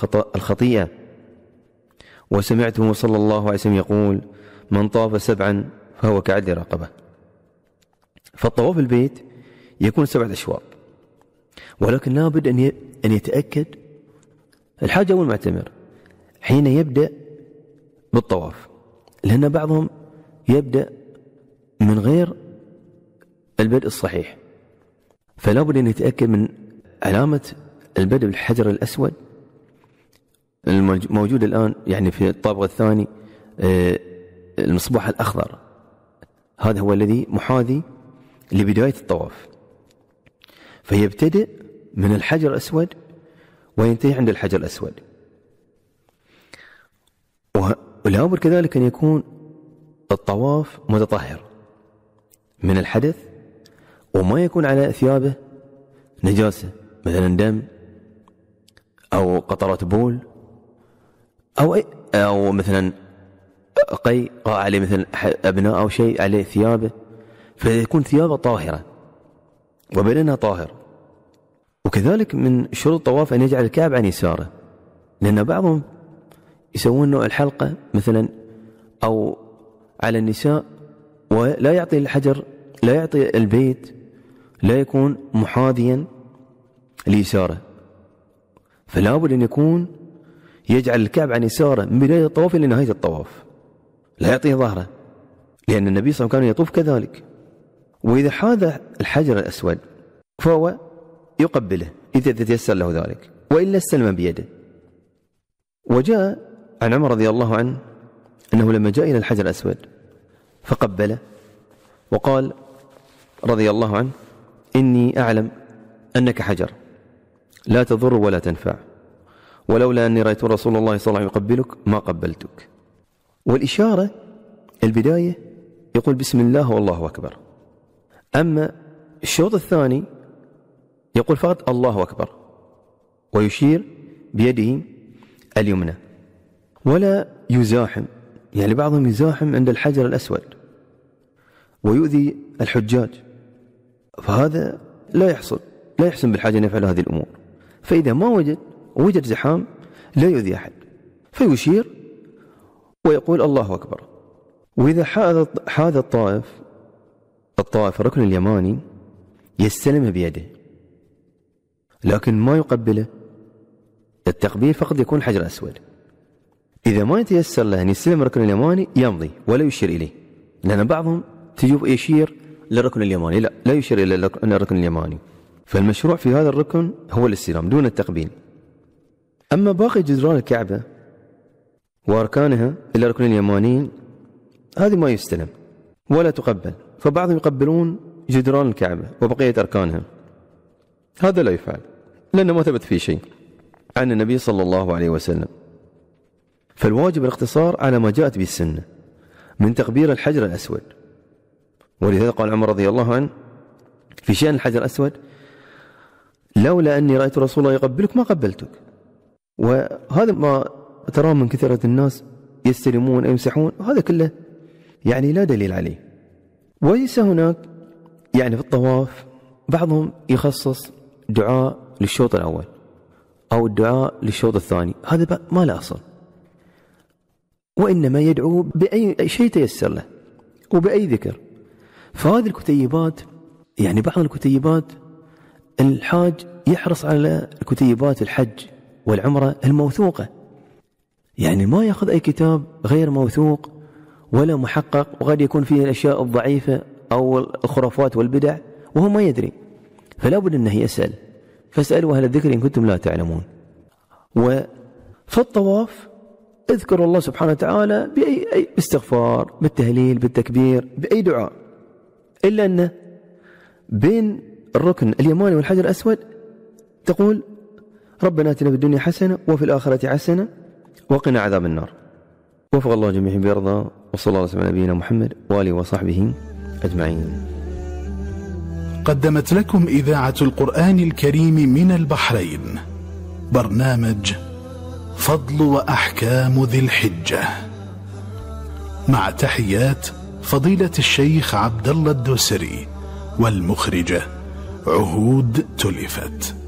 الخطيئة. وسمعته صلى الله عليه وسلم يقول: من طاف 7 فهو كعدل رقبة. فالطواف البيت يكون 7 أشواط، ولكن لابد أن يتأكد الحاج أو المعتمر حين يبدأ بالطواف، لأن بعضهم يبدأ من غير البدء الصحيح، فلا بد أن يتأكد من علامة البدء بالحجر الأسود الموجود الآن يعني في الطابق الثاني، المصباح الأخضر، هذا هو الذي محاذي لبداية الطواف، فيبتدئ من الحجر الأسود وينتهي عند الحجر الأسود. ولا بد كذلك أن يكون الطواف متطهر من الحدث، وما يكون على ثيابه نجاسة، مثلا دم أو قطرات بول أو مثلا قاع عليه مثلا أبناء أو شيء عليه ثيابه، فيكون ثيابه طاهرة وبدنها طاهر. وكذلك من شروط الطواف أن يجعل الكعب عن يساره، لأن بعضهم يسوون الحلقة مثلا أو على النساء ولا يعطي الحجر، لا يعطي البيت، لا يكون محاذيا ليساره، فلا بد أن يكون يجعل الكعب عن يساره من بداية الطواف إلى نهاية الطواف، لا يعطيه ظهره، لأن النبي صلى الله عليه وسلم كان يطوف كذلك. وإذا حاذ الحجر الأسود فهو يقبله إذا تيسر له ذلك، وإلا استلم بيده. وجاء عن عمر رضي الله عنه أنه لما جاء إلى الحجر الأسود فقبله وقال رضي الله عنه: إني أعلم أنك حجر لا تضر ولا تنفع، ولولا أني رأيت رسول الله صلى الله عليه وسلم يقبلك ما قبلتك. والإشارة البداية يقول بسم الله والله أكبر. أما الشوط الثاني يقول فقط الله أكبر ويشير بيده اليمنى، ولا يزاحم، يعني بعضهم يزاحم عند الحجر الأسود ويؤذي الحجاج، فهذا لا يحسن بالحاجة أن يفعل هذه الأمور. فإذا ما وجد زحام لا يؤذي أحد، فيشير ويقول الله أكبر. وإذا حاذ الطائف الركن اليماني يستلم بيده، لكن ما يقبله، التقبيل فقط يكون حجر أسود. إذا ما يتيسر له أن يستلم الركن اليماني يمضي ولا يشير إليه، لأن بعضهم تجوب يشير للركن اليماني، لا يشير إلى الركن اليماني. فالمشروع في هذا الركن هو الاستلام دون التقبيل. أما باقي جدران الكعبة وأركانها إلى الركن اليماني هذه ما يستلم ولا تقبل، فبعضهم يقبلون جدران الكعبة وبقية أركانها، هذا لا يفعل لأنه ما ثبت فيه شيء عن النبي صلى الله عليه وسلم. فالواجب الاقتصار على ما جاءت به السنة من تقبير الحجر الأسود. ولذلك قال عمر رضي الله عنه في شأن الحجر الأسود: لولا أني رأيت رسول الله يقبلك ما قبلتك. وهذا ما تراه من كثرة الناس يستلمون أو يمسحون، هذا كله يعني لا دليل عليه. وليس هناك يعني في الطواف بعضهم يخصص دعاء للشوط الأول أو الدعاء للشوط الثاني، هذا ما له أصل، وإنما يدعو بأي شيء تيسر له وبأي ذكر. فهذه الكتيبات يعني بعض الكتيبات الحاج يحرص على كتيبات الحج والعمرة الموثوقة، يعني ما يأخذ أي كتاب غير موثوق ولا محقق، وقد يكون فيه الأشياء الضعيفة أو الخرافات والبدع وهو ما يدري، فلا بد أنه يسأل، فاسألوا أهل الذكر إن كنتم لا تعلمون. وفي الطواف اذكر الله سبحانه وتعالى بأي استغفار، بالتهليل، بالتكبير، بأي دعاء، إلا أنه بين الركن اليماني والحجر الأسود تقول ربنا آتنا في الدنيا حسنة وفي الآخرة حسنة وقنا عذاب النار. وفق الله جميعا بيرضى، وصلى الله على نبينا محمد وآله وصحبه أجمعين. قدمت لكم إذاعة القرآن الكريم من البحرين برنامج فضل وأحكام ذي الحجة، مع تحيات فضيلة الشيخ عبد الله الدوسري، والمخرجة عهود تلفت.